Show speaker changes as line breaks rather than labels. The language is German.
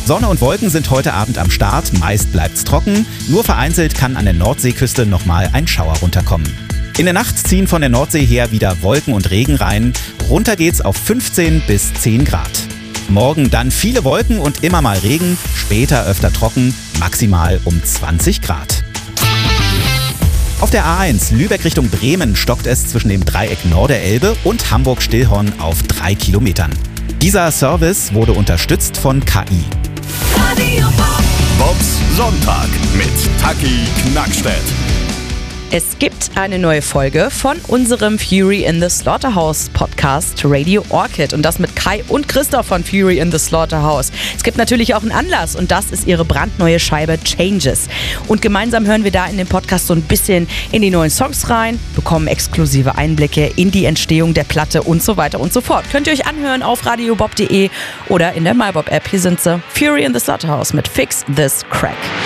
Sonne und Wolken sind heute Abend am Start, meist bleibt's trocken. Nur vereinzelt kann an der Nordseeküste nochmal ein Schauer runterkommen. In der Nacht ziehen von der Nordsee her wieder Wolken und Regen rein. Runter geht's auf 15 bis 10 Grad. Morgen dann viele Wolken und immer mal Regen, später öfter trocken, maximal um 20 Grad. Auf der A1 Lübeck Richtung Bremen stockt es zwischen dem Dreieck Norderelbe und Hamburg-Stillhorn auf 3 Kilometern. Dieser Service wurde unterstützt von KI.
Bobs Sonntag mit Taki Knackstedt.
Es gibt eine neue Folge von unserem Fury in the Slaughterhouse Podcast Radio Orchid und das mit Kai und Christoph von Fury in the Slaughterhouse. Es gibt natürlich auch einen Anlass und das ist ihre brandneue Scheibe Changes. Und gemeinsam hören wir da in dem Podcast so ein bisschen in die neuen Songs rein, bekommen exklusive Einblicke in die Entstehung der Platte und so weiter und so fort. Könnt ihr euch anhören auf radiobob.de oder in der MyBob App. Hier sind sie, Fury in the Slaughterhouse mit Fix This Crack.